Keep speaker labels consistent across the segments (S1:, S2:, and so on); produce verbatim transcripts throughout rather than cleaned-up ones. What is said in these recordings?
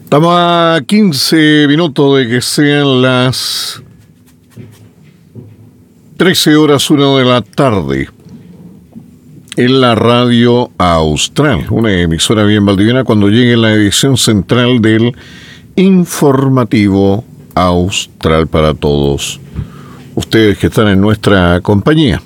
S1: Estamos a quince minutos de que sean las trece horas una de la tarde en la Radio Austral, una emisora bien valdiviana, cuando llegue la edición central del Informativo Austral para todos ustedes que están en nuestra compañía.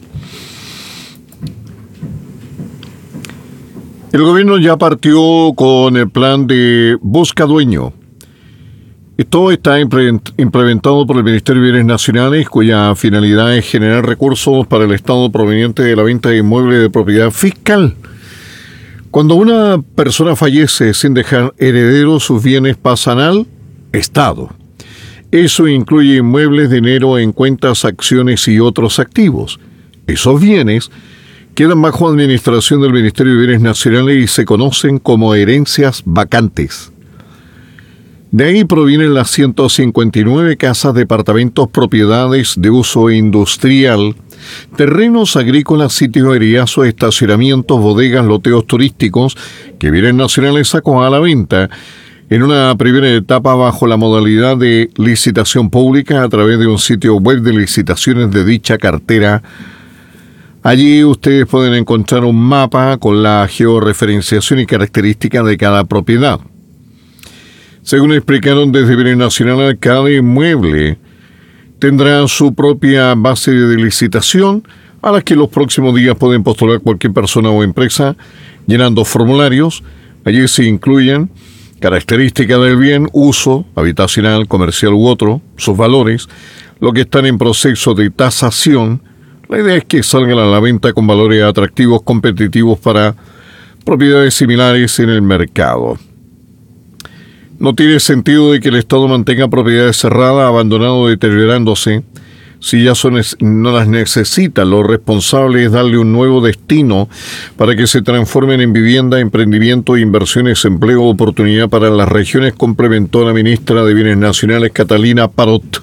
S1: El gobierno ya partió con el plan de Busca Dueño. Esto está implementado por el Ministerio de Bienes Nacionales, cuya finalidad es generar recursos para el Estado proveniente de la venta de inmuebles de propiedad fiscal. Cuando una persona fallece sin dejar herederos, sus bienes pasan al Estado. Eso incluye inmuebles, dinero en cuentas, acciones y otros activos. Esos bienes quedan bajo administración del Ministerio de Bienes Nacionales y se conocen como herencias vacantes. De ahí provienen las ciento cincuenta y nueve casas, departamentos, propiedades de uso industrial, terrenos agrícolas, sitios heriazos, estacionamientos, bodegas, loteos turísticos que Bienes Nacionales sacó a la venta en una primera etapa bajo la modalidad de licitación pública a través de un sitio web de licitaciones de dicha cartera. Allí ustedes pueden encontrar un mapa con la georreferenciación y características de cada propiedad. Según explicaron desde Bienes Nacionales, cada inmueble tendrá su propia base de licitación a la que los próximos días pueden postular cualquier persona o empresa llenando formularios. Allí se incluyen características del bien, uso habitacional, comercial u otro, sus valores, lo que están en proceso de tasación. La idea es que salgan a la venta con valores atractivos, competitivos para propiedades similares en el mercado. No tiene sentido de que el Estado mantenga propiedades cerradas, abandonadas o deteriorándose. Si ya son, no las necesita, lo responsable es darle un nuevo destino para que se transformen en vivienda, emprendimiento, inversiones, empleo, oportunidad para las regiones, complementó la ministra de Bienes Nacionales, Catalina Parot.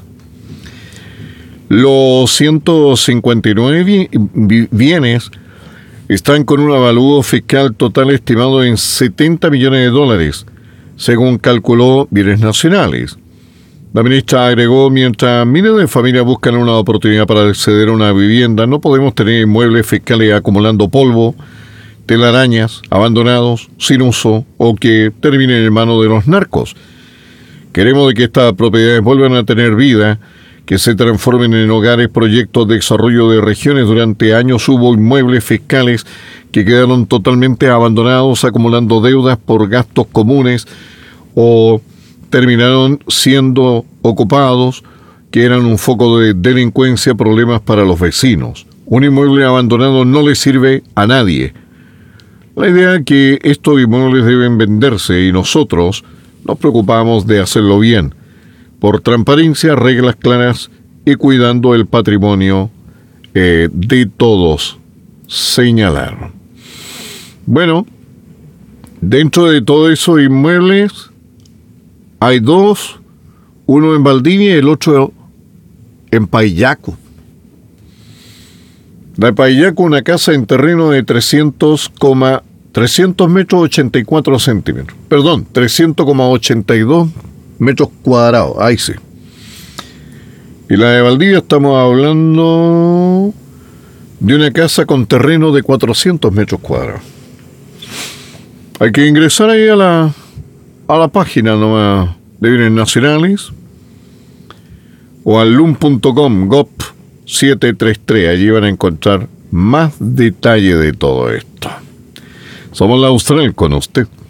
S1: Los ciento cincuenta y nueve bienes están con un avalúo fiscal total estimado en setenta millones de dólares, según calculó Bienes Nacionales. La ministra agregó: mientras miles de familias buscan una oportunidad para acceder a una vivienda, no podemos tener inmuebles fiscales acumulando polvo, telarañas, abandonados, sin uso o que terminen en manos de los narcos. Queremos de que estas propiedades vuelvan a tener vida, que se transformen en hogares, proyectos de desarrollo de regiones. Durante años hubo inmuebles fiscales que quedaron totalmente abandonados, acumulando deudas por gastos comunes o terminaron siendo ocupados, que eran un foco de delincuencia, problemas para los vecinos. Un inmueble abandonado no le sirve a nadie. La idea es que estos inmuebles deben venderse y nosotros nos preocupamos de hacerlo bien, por transparencia, reglas claras y cuidando el patrimonio eh, de todos, señalaron. Bueno, dentro de todo eso inmuebles hay dos, uno en Valdivia y el otro en Paillaco. La de Paillaco, una casa en terreno de trescientos metros ochenta y cuatro centímetros. Perdón, trescientos coma ochenta y dos metros cuadrados, ahí sí. Y la de Valdivia estamos hablando de una casa con terreno de cuatrocientos metros cuadrados. Hay que ingresar ahí a la a la página nomás de Bienes Nacionales o al lum punto com, gov setecientos treinta y tres. Allí van a encontrar más detalle de todo esto. Somos la Austral con usted.